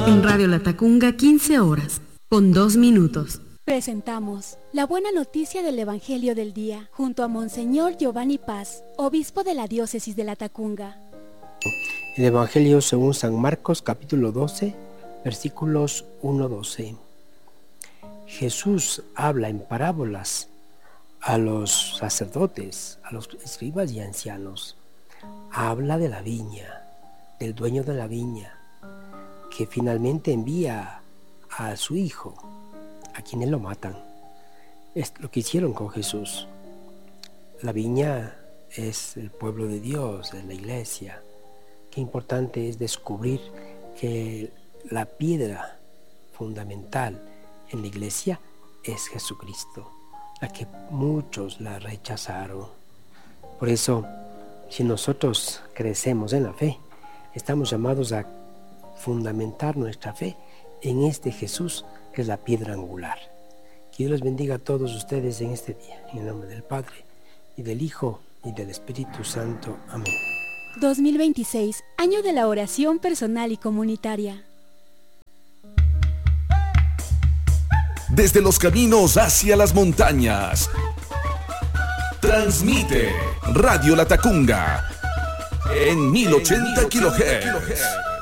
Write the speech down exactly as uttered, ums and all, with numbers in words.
En Radio Latacunga, quince horas, con dos minutos. Presentamos la buena noticia del Evangelio del Día, junto a Monseñor Giovanni Paz, obispo de la diócesis de Latacunga. El Evangelio según San Marcos, capítulo doce, versículos uno a doce. Jesús habla en parábolas a los sacerdotes, a los escribas y ancianos. Habla de la viña, del dueño de la viña, que finalmente envía a su hijo, a quienes lo matan. Es lo que hicieron con Jesús. La viña es el pueblo de Dios, es la iglesia. Qué importante es descubrir que la piedra fundamental en la iglesia es Jesucristo, a que muchos la rechazaron. Por eso, si nosotros crecemos en la fe, estamos llamados a fundamentar nuestra fe en este Jesús, que es la piedra angular. Que Dios les bendiga a todos ustedes en este día, en el nombre del Padre, y del Hijo, y del Espíritu Santo. Amén. dos mil veintiséis, año de la oración personal y comunitaria. Desde los caminos hacia las montañas, transmite Radio Latacunga en mil ochenta kilohertz.